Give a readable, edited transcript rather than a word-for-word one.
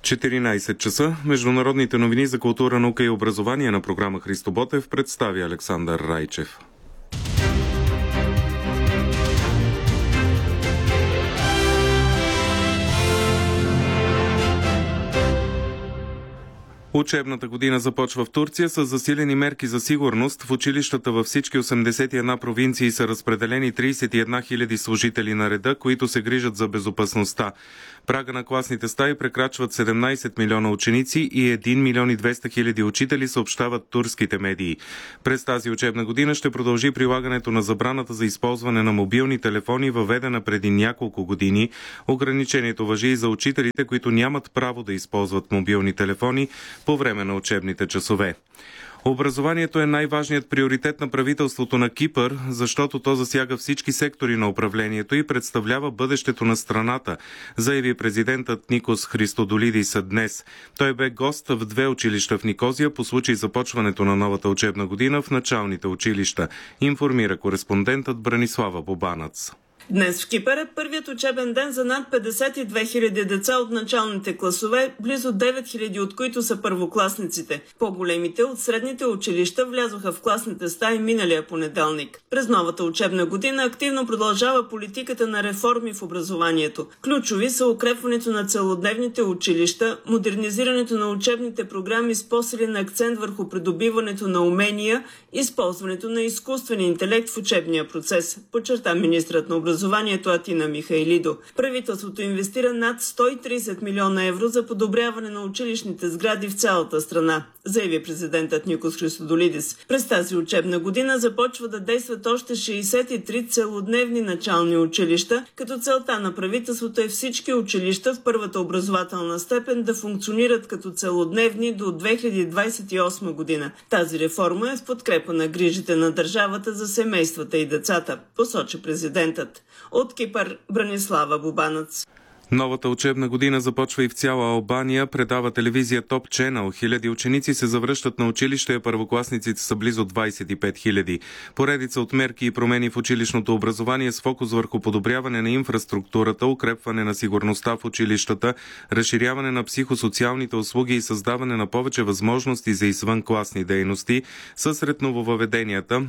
14 часа. Международните новини за култура, наука и образование на програма Христо Ботев представи Александър Райчев. Учебната година започва в Турция с засилени мерки за сигурност. В училищата във всички 81 провинции са разпределени 31 000 служители на реда, които се грижат за безопасността. Прага на класните стаи прекрачват 17 милиона ученици и 1 милион и 200 хиляди учители, съобщават турските медии. През тази учебна година ще продължи прилагането на забраната за използване на мобилни телефони, въведена преди няколко години. Ограничението важи и за учителите, които нямат право да използват мобилни телефони по време на учебните часове. Образованието е най-важният приоритет на правителството на Кипър, защото то засяга всички сектори на управлението и представлява бъдещето на страната, заяви президентът Никос Христодолидис днес. Той бе гост в 2 училища в Никозия по случай започването на новата учебна година в началните училища, информира кореспондентът Бранислава Бобанац. Днес в Кипър е първият учебен ден за над 52 000 деца от началните класове, близо 9 000 от които са първокласниците. По-големите от средните училища влязоха в класните стаи миналия понеделник. През новата учебна година активно продължава политиката на реформи в образованието. Ключови са укрепването на целодневните училища, модернизирането на учебните програми с по-силен акцент върху придобиването на умения, използването на изкуствен интелект в учебния процес, подчерта министрът на образованието Атина Михайлидо. Правителството инвестира над 130 милиона евро за подобряване на училищните сгради в цялата страна, заяви президентът Никос Христодолидис. През тази учебна година започва да действат още 63 целодневни начални училища, като целта на правителството е всички училища в първата образователна степен да функционират като целодневни до 2028 година. Тази реформа е в подкрепа на грижите на държавата за семействата и децата, посочи президентът. От Кипър, Бранислава Бобанац. Новата учебна година започва и в цяла Албания, предава телевизия Top Channel. Хиляди ученици се завръщат на училище, а първокласниците са близо 25 000. Поредица от мерки и промени в училищното образование с фокус върху подобряване на инфраструктурата, укрепване на сигурността в училищата, разширяване на психосоциалните услуги и създаване на повече възможности за извънкласни дейности са сред нововъведенията.